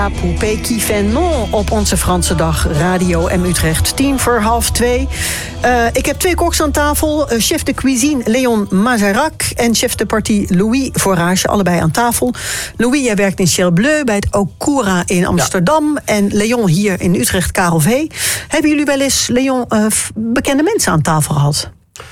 Poupée qui fait non op onze Franse dag Radio M Utrecht 2:50. Ik heb 2 koks aan tafel. Chef de cuisine Léon Mazerac en chef de partie Louis Forage. Allebei aan tafel. Louis, jij werkt in Ciel Bleu bij het Okura in Amsterdam. Ja. En Léon hier in Utrecht, Karel V. Hebben jullie wel eens, Léon, bekende mensen aan tafel gehad?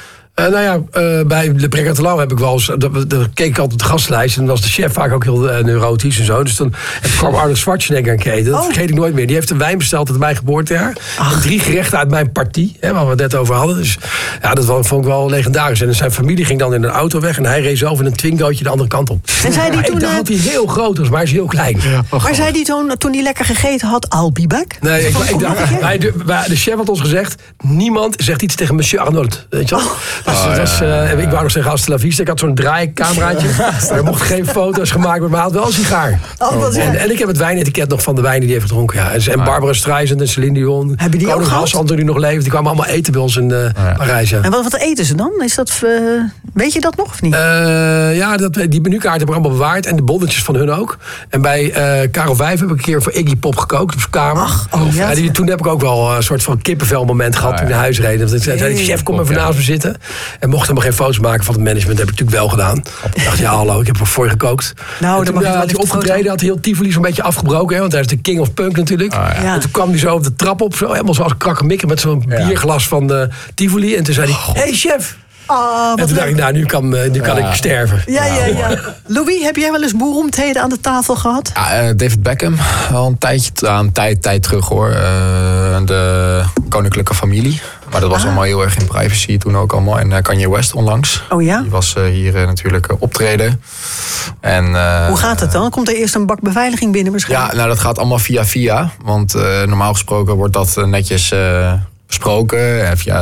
Bij Le Précatelan heb ik wel eens... Daar keek ik altijd de gastlijst. En dan was de chef vaak ook heel neurotisch en zo. Dus dan kwam Arnold Schwarzenegger aan keten. Dat vergeet ik nooit meer. Die heeft een wijn besteld uit mijn geboortejaar. En 3 gerechten uit mijn partie. Waar we het net over hadden. Dus ja, dat vond ik wel legendarisch. En zijn familie ging dan in een auto weg. En hij reed zelf in een Twingootje de andere kant op. En zei die toen, ik dacht dat hij heel groot was, maar hij is heel klein. Ja, maar zei die toen hij lekker gegeten had, I'll be back? Nee, ik dacht... De chef had ons gezegd... Niemand zegt iets tegen monsieur Arnold. Weet je wel? Ik wou nog zeggen als de la vista. Ik had zo'n draaicameraatje. Er mochten geen foto's gemaakt worden, maar hij had wel een sigaar. En ik heb het wijnetiket nog van de wijnen die heeft gedronken. Ja. En Barbara Streisand en Celine Dion. Hebben die Koning Hassan toen die nog leefde. Die kwamen allemaal eten bij ons in Parijs. Ja. En wat eten ze dan? Is dat, weet je dat nog of niet? Die menukaart hebben we allemaal bewaard. En de bonnetjes van hun ook. En bij Karel 5 heb ik een keer voor Iggy Pop gekookt op zijn kamer. Toen heb ik ook wel een soort van kippenvel moment gehad toen ik naar huis reed. Ik zei, chef, kom even naast me zitten. En mocht helemaal geen foto's maken van het management. Dat heb ik natuurlijk wel gedaan. Ik dacht, ja hallo, ik heb er voor je gekookt. Nou, toen had hij opgetreden, had hij heel Tivoli zo'n beetje afgebroken. Hè, want hij is de king of punk natuurlijk. En toen kwam hij zo op de trap op. Zo, helemaal zoals krakkemikker met zo'n bierglas van de Tivoli. En toen zei hij, hey chef. En toen dacht ik, nu kan ik sterven. Ja. Louis, heb jij wel eens beroemdheden aan de tafel gehad? Ja, David Beckham, al een tijd terug hoor. De koninklijke familie. Maar dat was allemaal heel erg in privacy toen ook allemaal. En Kanye West onlangs. Oh ja? Die was hier natuurlijk optreden. En, hoe gaat het dan? Komt er eerst een bak beveiliging binnen waarschijnlijk? Ja, dat gaat allemaal via. Want normaal gesproken wordt dat netjes besproken. Via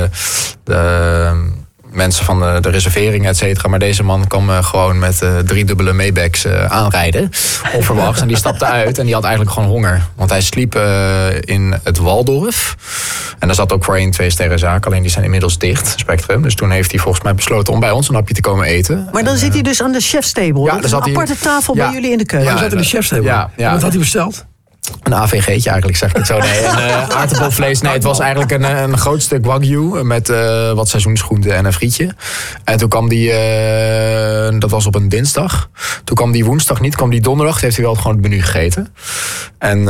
de mensen van de reservering, et cetera. Maar deze man kwam gewoon met 3 dubbele Maybachs aanrijden. Onverwachts. En die stapte uit en die had eigenlijk gewoon honger. Want hij sliep in het Waldorf. En daar zat ook voorheen 2 sterrenzaken. Alleen die zijn inmiddels dicht, Spectrum. Dus toen heeft hij volgens mij besloten om bij ons een hapje te komen eten. Maar dan zit hij dus aan de chefstable. Ja, dus een aparte tafel bij jullie in de keuken. Hij zat in de chefstable. Ja. Wat had hij besteld? Een AVG'tje eigenlijk, zeg ik het zo. Nee, aardappelvlees. Nee, het was eigenlijk een groot stuk wagyu met wat seizoensgroenten en een frietje. En toen kwam die, dat was op een dinsdag. Toen kwam die woensdag niet, kwam die donderdag. Toen heeft hij wel gewoon het menu gegeten. En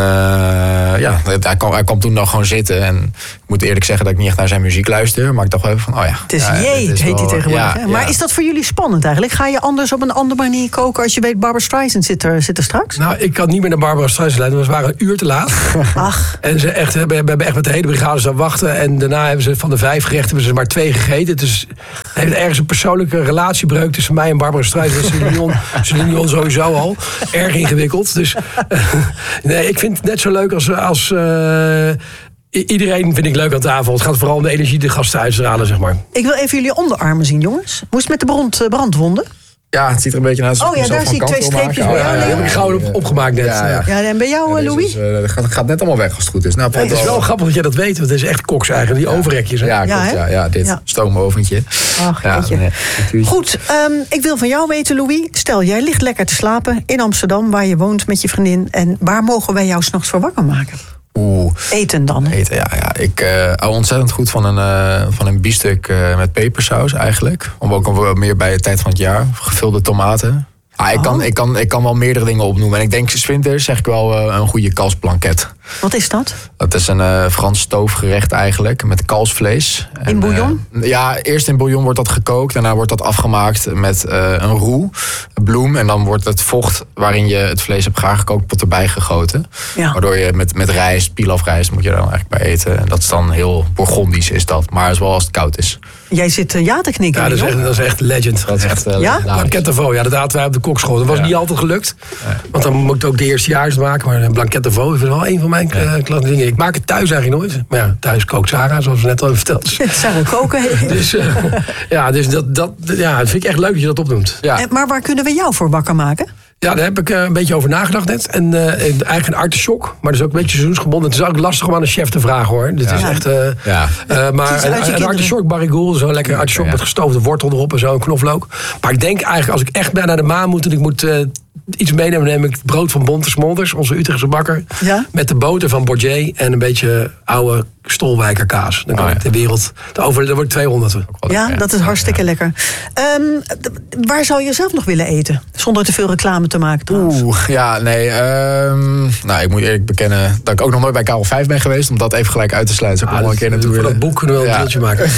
hij kwam toen nog gewoon zitten. En ik moet eerlijk zeggen dat ik niet echt naar zijn muziek luister. Maar ik dacht wel even van, Het is heet hij tegenwoordig. Ja, maar is dat voor jullie spannend eigenlijk? Ga je anders op een andere manier koken als je weet Barbara Streisand zit er straks? Nou, ik kan niet meer naar Barbara Streisand leiden. We waren een uur te laat. Ach. En ze hebben echt met de hele brigade staan wachten. En daarna hebben ze van de 5 gerechten hebben ze maar 2 gegeten. Dus er heeft ergens een persoonlijke relatiebreuk tussen mij en Barbara Streisand en Celine Dion sowieso al. Erg ingewikkeld. Dus nee, ik vind het net zo leuk als iedereen vind ik leuk aan tafel. Het gaat vooral om de energie de gasten uitstralen, zeg maar. Ik wil even jullie onderarmen zien, jongens. Hoe is het met de brandwonden? Ja, het ziet er een beetje uit. Daar zie ik 2 streepjes bij jou. Die heb ik gauw opgemaakt net. Ja, en bij jou, Louis? Het gaat net allemaal weg als het goed is. Nou, het is wel grappig dat jij dat weet, want het is echt koks eigenlijk, die overrekjes. Hè? Ja, dit stoomoventje. Ach, goed, ik wil van jou weten, Louis. Stel, jij ligt lekker te slapen in Amsterdam, waar je woont met je vriendin. En waar mogen wij jou 's nachts voor wakker maken? Eten dan? Eten, ja. Ik hou ontzettend goed van een biefstuk met pepersaus eigenlijk. Ook meer bij de tijd van het jaar. Gevulde tomaten. Ik kan wel meerdere dingen opnoemen. En ik denk, 's winters zeg ik wel een goede kalfsblanket. Wat is dat? Dat is een Frans stoofgerecht eigenlijk, met kalfsvlees. In bouillon? Eerst in bouillon wordt dat gekookt. Daarna wordt dat afgemaakt met een roux, bloem. En dan wordt het vocht waarin je het vlees hebt gaar gekookt pot erbij gegoten. Ja. Waardoor je met rijst, pilafrijst, moet je daar dan eigenlijk bij eten. En dat is dan heel Bourgondisch is dat. Maar zoals als het koud is. Jij zit ja te knikken. Ja, dat is echt legend. Dat is echt Blanquette de veau, dat hadden wij op de kokschool. Dat was niet altijd gelukt. Want dan moet ik ook de eerstejaars maken. Maar Blanquette de veau is wel een van mijn kleine dingen. Ik maak het thuis eigenlijk nooit. Maar ja, thuis kookt Sarah, zoals we net al hebben verteld. Sarah koken. Dus dat vind ik echt leuk dat je dat opnoemt. Ja. Maar waar kunnen we jou voor wakker maken? Ja, daar heb ik een beetje over nagedacht net. En eigenlijk een artichok, maar dat is ook een beetje seizoensgebonden. Het is ook lastig om aan een chef te vragen, hoor. Dit is echt... maar een artichok barrigoule, zo'n lekker artichok met gestoofde wortel erop en zo, een knoflook. Maar ik denk eigenlijk, als ik echt ben naar de maan moet en ik moet iets meenemen, neem ik het brood van Bonte Smolders, onze Utrechtse bakker. Ja? Met de boter van Bourget en een beetje oude Stolwijker kaas. Dan kan ik de wereld dan wordt 200. Ja, dat is hartstikke lekker. Waar zou je zelf nog willen eten? Zonder te veel reclame te maken trouwens. Ik moet eerlijk bekennen dat ik ook nog nooit bij Karel 5 ben geweest. Om dat even gelijk uit te sluiten. Zou ik nog een keer naartoe willen. Voor dat boek kunnen we wel een deeltje maken.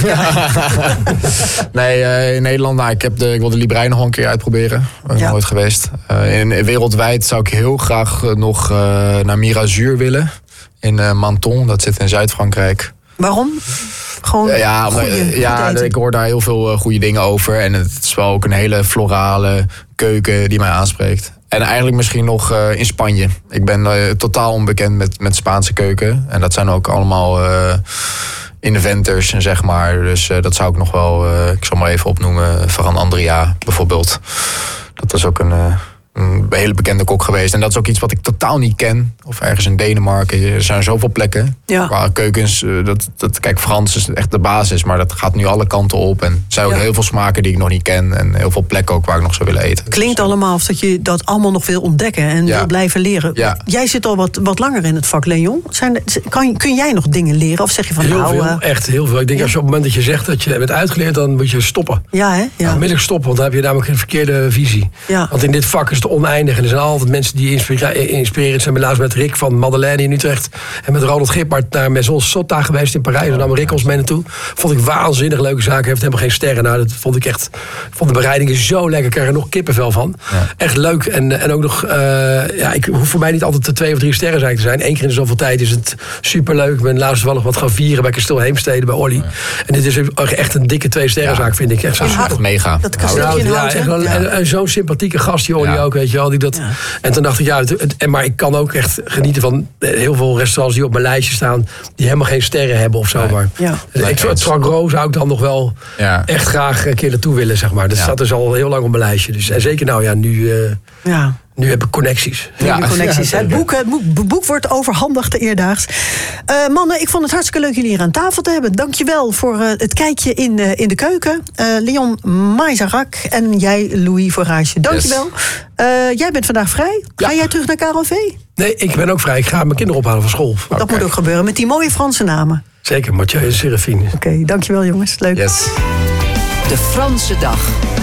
In Nederland, ik wil de Librei nog wel een keer uitproberen. Ben ik nooit geweest. Wereldwijd zou ik heel graag nog naar Mirazur willen. In Menton, dat zit in Zuid-Frankrijk. Waarom? Gewoon ik hoor daar heel veel goede dingen over. En het is wel ook een hele florale keuken die mij aanspreekt. En eigenlijk misschien nog in Spanje. Ik ben totaal onbekend met Spaanse keuken. En dat zijn ook allemaal inventors, zeg maar. Dus dat zou ik nog wel, ik zal maar even opnoemen, Ferran Adrià bijvoorbeeld. Dat was ook een hele bekende kok geweest. En dat is ook iets wat ik totaal niet ken. Of ergens in Denemarken. Er zijn zoveel plekken. Waar keukens, kijk, Frans is echt de basis. Maar dat gaat nu alle kanten op. En er zijn ook heel veel smaken die ik nog niet ken. En heel veel plekken ook waar ik nog zou willen eten. Klinkt allemaal of dat je dat allemaal nog wil ontdekken. En wil blijven leren. Ja. Jij zit al wat langer in het vak, Leon. Kun jij nog dingen leren? Of zeg je van heel veel, echt heel veel. Ik denk als je op het moment dat je zegt dat je bent uitgeleerd, dan moet je stoppen. Ja, hè? Ja. Onmiddellijk stoppen, want dan heb je namelijk een verkeerde visie. Ja. Want in dit vak is het oneindig. En er zijn altijd mensen die inspirerend zijn. Laatst met Rick van Madeleine in Utrecht. En met Ronald Gippard naar Maison Sotta geweest in Parijs. En nam Rick ons mee naartoe. Vond ik waanzinnig leuke zaken. Heeft helemaal geen sterren. Nou, dat vond ik echt. Vond de bereidingen zo lekker. Ik krijg er nog kippenvel van. Ja. Echt leuk. En ook nog. Ik hoef voor mij niet altijd de 2 of 3 sterren zijn te zijn. 1 keer in de zoveel tijd is het superleuk. Ik ben laatst toevallig wat gaan vieren bij Kasteel Heemstede bij Olly. Ja. En dit is echt een dikke 2 sterrenzaak, vind ik. Echt zo super. Mega. Dat kasteeltje in Hout, en zo'n sympathieke gast, die Olly ook, weet je wel. En toen dacht ik, maar ik kan ook echt genieten van heel veel restaurants die op mijn lijstje staan, die helemaal geen sterren hebben of zo. Nee. Maar het Gros zou ik dan nog wel echt graag een keer naartoe willen, zeg maar. Dat staat dus al heel lang op mijn lijstje. Dus, en zeker nu heb ik connecties. Connecties. Het boek wordt overhandigd te eerdaags. Mannen, ik vond het hartstikke leuk jullie hier aan tafel te hebben. Dankjewel voor het kijkje in de keuken. Leon Maizarrak en jij, Louis Forage. Dankjewel. Jij bent vandaag vrij. Ga jij terug naar KROV? Nee, ik ben ook vrij. Ik ga mijn kinderen ophalen van school. Dat moet ook gebeuren met die mooie Franse namen. Zeker, Mathieu en Seraphine. Oké, dankjewel jongens. Leuk. Yes. De Franse dag.